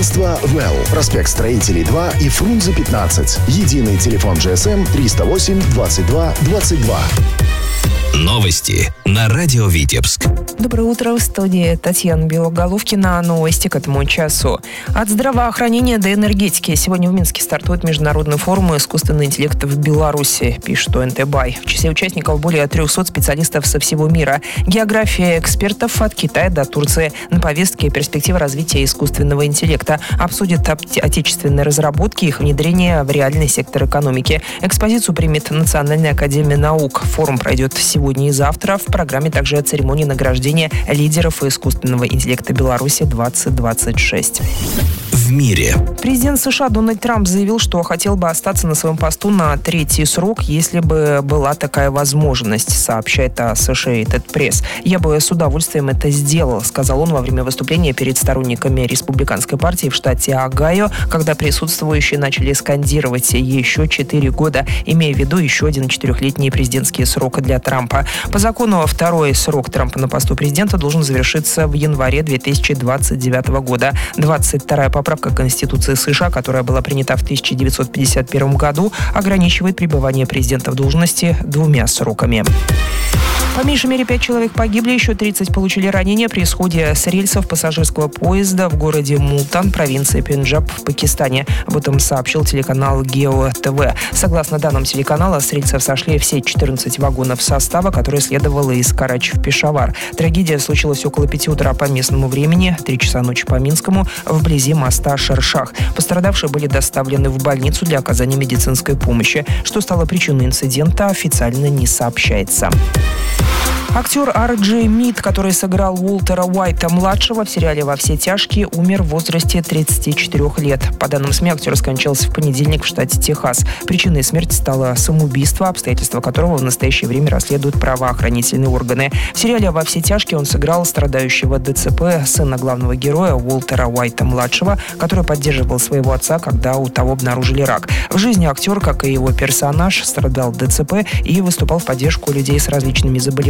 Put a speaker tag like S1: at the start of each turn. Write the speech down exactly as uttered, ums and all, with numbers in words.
S1: Агентство «Well». Проспект Строителей два и Фрунзе пятнадцать. Единый телефон джи эс эм триста восемь двадцать два двадцать два.
S2: Новости на радио Витебск.
S3: Доброе утро, в студии Татьяна Белоголовкина. Новости к этому часу. От здравоохранения до энергетики. Сегодня в Минске стартует международный форум искусственного интеллекта в Беларуси, пишет о эн тэ бай. В числе участников более трехсот специалистов со всего мира. География экспертов от Китая до Турции. На повестке перспективы развития искусственного интеллекта. Обсудят отечественные разработки и их внедрение в реальный сектор экономики. Экспозицию примет Национальная академия наук. Форум пройдет сегодня и завтра. В программе также церемония награждения лидеров искусственного интеллекта Беларуси двадцать двадцать шесть.
S2: В мире.
S3: Президент США Дональд Трамп заявил, что хотел бы остаться на своем посту на третий срок, если бы была такая возможность, сообщает Associated Press. «Я бы с удовольствием это сделал», сказал он во время выступления перед сторонниками республиканской партии в штате Огайо, когда присутствующие начали скандировать «еще четыре года», имея в виду еще один четырехлетний президентский срок для Трампа. По закону второй срок Трампа на посту президента должен завершиться в январе две тысячи двадцать девятого года. двадцать вторая поправка Конституции США, которая была принята в тысяча девятьсот пятьдесят первом году, ограничивает пребывание президента в должности двумя сроками. По меньшей мере пять человек погибли, еще тридцать получили ранения при сходе с рельсов пассажирского поезда в городе Мултан, провинции Пенджаб в Пакистане. Об этом сообщил телеканал Гео ТВ. Согласно данным телеканала, с рельсов сошли все четырнадцать вагонов состава, которые следовало из Карачи в Пешавар. Трагедия случилась около пяти утра по местному времени, три часа ночи по минскому, вблизи моста Шершах. Пострадавшие были доставлены в больницу для оказания медицинской помощи. Что стало причиной инцидента, официально не сообщается. Актер Ар Джей Мид, который сыграл Уолтера Уайта-младшего в сериале «Во все тяжкие», умер в возрасте тридцати четырёх лет. По данным СМИ, актер скончался в понедельник в штате Техас. Причиной смерти стало самоубийство, обстоятельства которого в настоящее время расследуют правоохранительные органы. В сериале «Во все тяжкие» он сыграл страдающего ДЦП, сына главного героя Уолтера Уайта-младшего, который поддерживал своего отца, когда у того обнаружили рак. В жизни актер, как и его персонаж, страдал ДЦП и выступал в поддержку людей с различными заболеваниями.